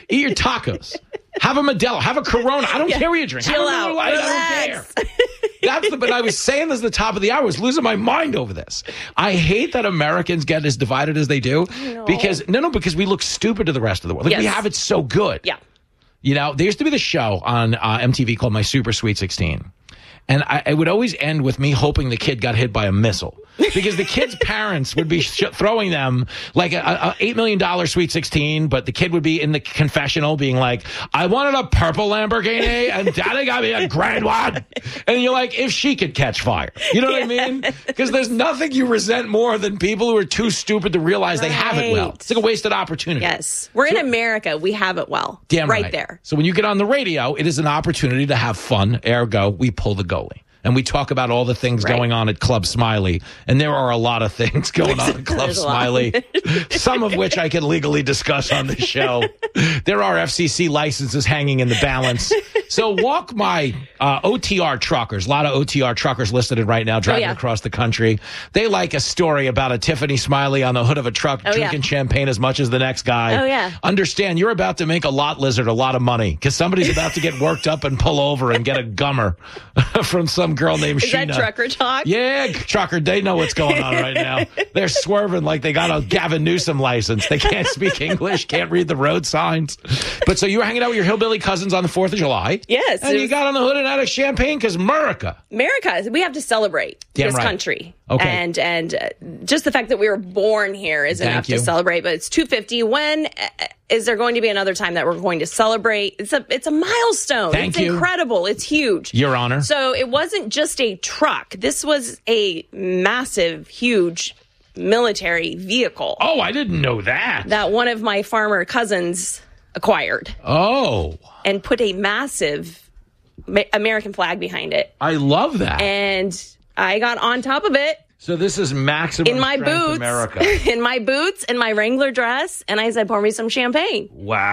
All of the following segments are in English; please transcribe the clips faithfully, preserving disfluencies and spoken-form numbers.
Eat your tacos. Have a Modelo. Have a Corona. I don't yeah. care what you drink. Chill Have a out. Light. I don't care. That's the, but I was saying this at the top of the hour. I was losing my mind over this. I hate that Americans get as divided as they do. No. Because, no, no, because we look stupid to the rest of the world. Like, yes. we have it so good. Yeah. You know, there used to be the show on uh, M T V called My Super Sweet sixteen. And I, it would always end with me hoping the kid got hit by a missile. Because the kid's parents would be sh- throwing them like a, a eight million dollars Sweet sixteen, but the kid would be in the confessional being like, I wanted a purple Lamborghini and daddy got me a gray one. And you're like, if she could catch fire. You know what yeah. I mean? Because there's nothing you resent more than people who are too stupid to realize right. they have it well. It's like a wasted opportunity. Yes. We're so, in America. We have it well. Damn right. Right there. So when you get on the radio, it is an opportunity to have fun. Ergo, we pull the goalie. And we talk about all the things right. going on at Club Smiley. And there are a lot of things going on at Club Smiley, some of which I can legally discuss on the show. There are F C C licenses hanging in the balance. So walk my uh, O T R truckers, a lot of O T R truckers listed right now, driving oh, yeah. across the country. They like a story about a Tiffany Smiley on the hood of a truck oh, drinking yeah. champagne as much as the next guy. Oh, yeah. Understand, you're about to make a lot lizard a lot of money because somebody's about to get worked up and pull over and get a gummer from some girl named Is Sheena. Is that trucker talk? Yeah, trucker. They know what's going on right now. They're swerving like they got a Gavin Newsom license. They can't speak English, can't read the road signs. But so you were hanging out with your hillbilly cousins on the fourth of July. Yes. And you got on the hood and had a champagne because America. America. We have to celebrate Damn this right. country. Okay. And and uh, just the fact that we were born here is Thank enough you. to celebrate. But it's two fifty. When uh, is there going to be another time that we're going to celebrate? It's a it's a milestone. Thank it's you. incredible. It's huge. Your Honor. So it wasn't just a truck. This was a massive, huge military vehicle. Oh, I didn't know that. That one of my farmer cousins acquired. Oh. And put a massive American flag behind it. I love that. And I got on top of it. So this is maximum in my boots, America. in my boots, in my Wrangler dress, and I said, pour me some champagne.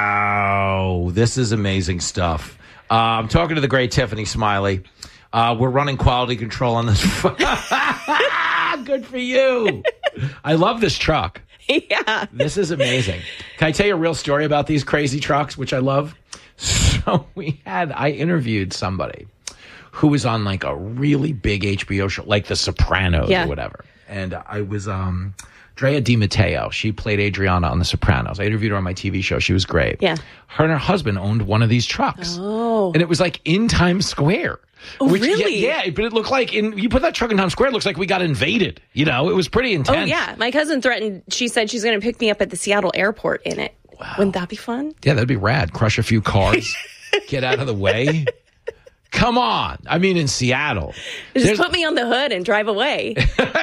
Wow. This is amazing stuff. Uh, I'm talking to the great Tiffany Smiley. Uh, we're running quality control on this. Good for you. I love this truck. Yeah. This is amazing. Can I tell you a real story about these crazy trucks, which I love? So we had, I interviewed somebody who was on like a really big H B O show, like The Sopranos yeah. or whatever. And I was, um, Drea Di Matteo. She played Adriana on The Sopranos. I interviewed her on my T V show. She was great. Yeah. Her and her husband owned one of these trucks. Oh. And it was like in Times Square. Oh, which, really? Yeah, yeah, but it looked like, in you put that truck in Times Square, it looks like we got invaded. You know, it was pretty intense. Oh, yeah. My cousin threatened, she said she's going to pick me up at the Seattle airport in it. Wow. Wouldn't that be fun? Yeah, that'd be rad. Crush a few cars. Get out of the way. Come on. I mean, in Seattle. Just There's... put me on the hood and drive away.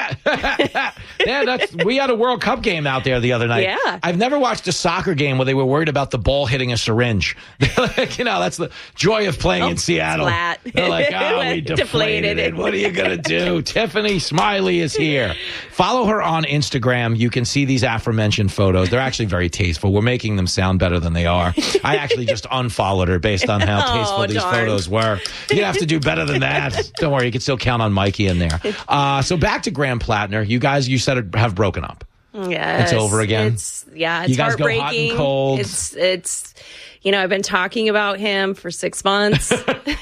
Yeah, that's, we had a World Cup game out there the other night. Yeah. I've never watched a soccer game where they were worried about the ball hitting a syringe. Like, you know, that's the joy of playing oh, in Seattle. Flat. They're like, oh, we deflated, deflated it. What are you going to do? Tiffany Smiley is here. Follow her on Instagram. You can see these aforementioned photos. They're actually very tasteful. We're making them sound better than they are. I actually just unfollowed her based on how tasteful oh, these darn. photos were. You have to do better than that. Don't worry, you can still count on Mikey in there. Uh, so back to Graham Plattner. You guys, you said it have broken up. Yes, it's over again. It's yeah, it's you guys heartbreaking. Go hot and cold. It's it's you know, I've been talking about him for six months.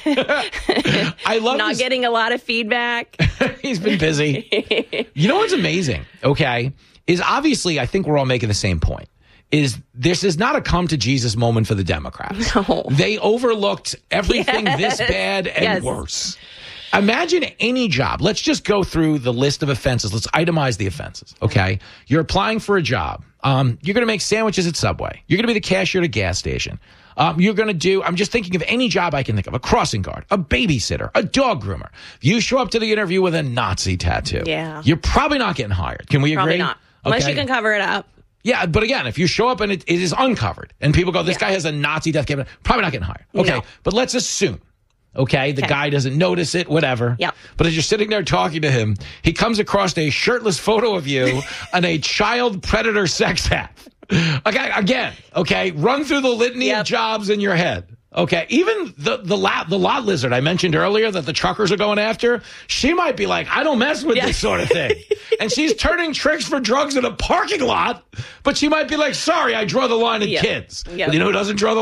I love not this. Getting a lot of feedback. He's been busy. You know what's amazing? Okay, is obviously I think we're all making the same point. Is this is not a come to Jesus moment for the Democrats. No. They overlooked everything yes. this bad and yes. worse. Imagine any job. Let's just go through the list of offenses. Let's itemize the offenses, okay? You're applying for a job. Um, you're going to make sandwiches at Subway. You're going to be the cashier at a gas station. Um, you're going to do, I'm just thinking of any job I can think of, a crossing guard, a babysitter, a dog groomer. You show up to the interview with a Nazi tattoo. Yeah. You're probably not getting hired. Can we probably agree? Not. Unless okay. you can cover it up. Yeah, but again, if you show up and it, it is uncovered and people go, this yeah. guy has a Nazi death cabinet, probably not getting hired. Okay, no. But let's assume. Okay, the okay. guy doesn't notice it, whatever. Yep. But as you're sitting there talking to him, he comes across a shirtless photo of you and a child predator sex act. Okay, again, okay, run through the litany yep. of jobs in your head. Okay, even the the lot the lot lizard I mentioned earlier that the truckers are going after, she might be like, I don't mess with yeah. this sort of thing. And she's turning tricks for drugs in a parking lot, but she might be like, sorry, I draw the line at yep. kids. Yep. But you know who doesn't draw the